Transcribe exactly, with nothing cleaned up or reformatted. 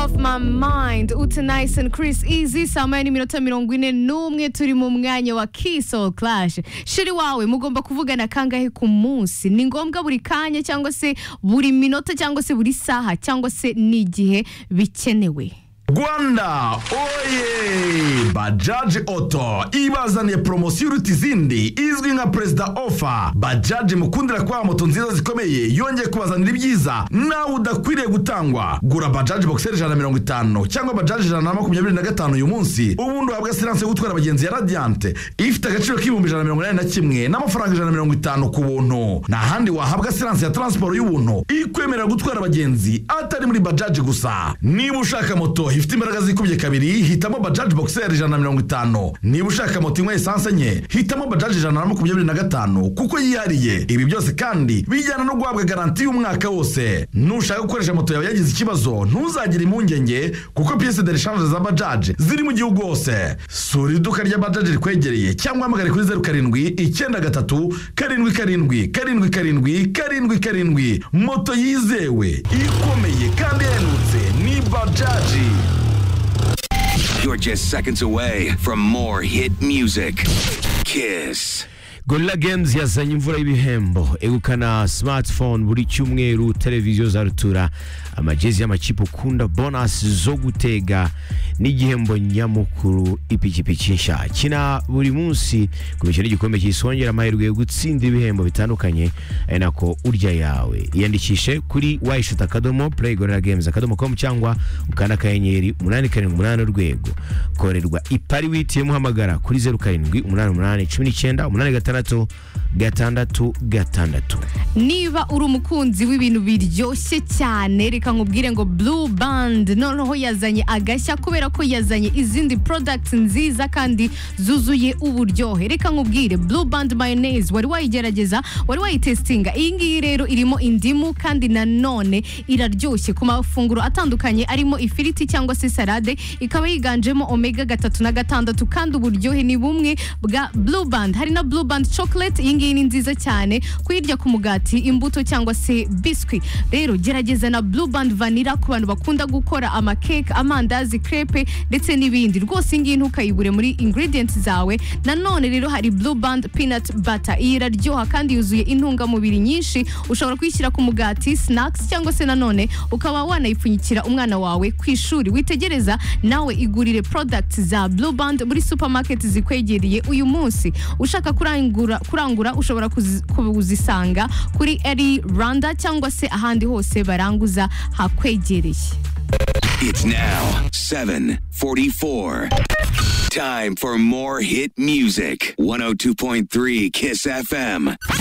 Off My Mind, Uta Nice and Chris Easy. Saa moya n'iminota mirongo ine n'umwe turi mu mwanya wa Kiss or Clash. Shiri wawe mugomba kuvugana kangahe ku munsi? Ni ngombwa buri kanya cyangwa se buri minota cyangwa se buri saha cyangwa se n'igihe bikenewe? Rwanda oye Bajaj Auto ibazaniye promosiyo uruta izindi izwi nka President Offer. Bajaj mukundira kwa moto nziza zikomeye yongeye kubazanira ibyiza nawe udakwiriye gutangwa. Gura Bajaj Boxer ijana na mirongo itanu cyangwa Bajaj ijana na makumyabiri na gatanu uyu munsi, ubundi uhabwa silence yo gutwara abagenzi ya Radiant ifite agaciro k'ibihumbi ijana na mirongo inani na kimwe n'amafaranga ijana na mirongo itanu ku buntu. Na handi wahabwa silence ya transport y'ubuntu ikwemerera gutwara abagenzi atari muri Bajaj gusa. Niba ushaka moto ifite imbaraga zikubye kabiri, hitamo Bajaj Boxer ijana na mirongo itanu. Niba ushaka moto imwe essence enye, hitamo Bajaj ijana na makumyabiri na gatanu kuko yihariye. Ibi byose kandi bijyana no guhabwa garanti y'umwaka wose. Nushaka gukoresha moto yawe yagize ikibazo, ntuzagire impungenge kuko pièces de rechange za Bajaj ziri mu gihugu hose. Sura iduka rya Bajaj rikwegereye cyangwa hamagare kuri zeru karindwi icyenda gatatu karindwi karindwi karindwi karindwi karindwi karindwi. Moto yizewe, ikomeye kandi ihendutse ni Bajaj. You're just seconds away from more hit music. Kiss. Gorilla Games yazanye imvura y'ibihembo, egukana smartphone buri cyumweru, televiziyo za rutura, amajezi y'amakipe ukunda, bonus zo gutega n'igihembo nyamukuru ipikipiki nshya. Kina buri munsi ku mikino y'igikombe cy'isongera amahirwe yo gutsinda ibihembo bitandukanye, ari nako urya yawe. Iyandikishe kuri wayishuta akadomo play gorilla games akadomo com cyangwa ukanda akanyenyeri umunani karindwi umunani urwego. Korerwa ipari witiyemo, hamagara kuri zeru karindwi umunani umunani cumi n'icyenda umunani gatandatu gatandatu gatandatu. Niba uri umukunzi w'ibintu biryoshye cyane, reka nkubwire ngo Blue Band noneho yazanye agashya kubera ko yazanye izindi products nziza kandi zuzuye uburyohe. Reka nkubwire Blue Band mayonnaise, wari wayigerageza, wari wayitestinga. Iyi ngiyi rero irimo indimu kandi nanone iraryoshye ku mafunguro atandukanye arimo ifiriti cyangwa se salade, ikaba yiganjemo omega gatatu na gatandatu kandi uburyohe ni bumwe bwa Blue Band. Hari na Blue Band chocolate, iyi ngiyi ni nziza cyane kuyirya ku mugati, imbuto cyangwa se biscuit. Rero gerageza na Blue Band vanilla ku bantu bakunda gukora ama cake, amandazi, crepe ndetse n'ibindi. Rwose ngiyi ntukayibure muri ingredients zawe. Nanone rero hari Blue Band peanut butter, iyi iraryoha kandi yuzuye intungamubiri nyinshi. Ushobora kuyishyira ku mugati, snacks cyangwa se nanone ukaba wanayipfunyikira umwana wawe ku ishuri. Witegereza nawe igurire products za Blue Band muri supermarket zikwegereye uyu munsi. Ushaka kurangura kurangura ushobora kuzisanga kuri Eri Rwanda cyangwa se ahandi hose baranguza hakwegereye. It's now seven forty-four. Time for more hit music. one oh two point three Kiss F M.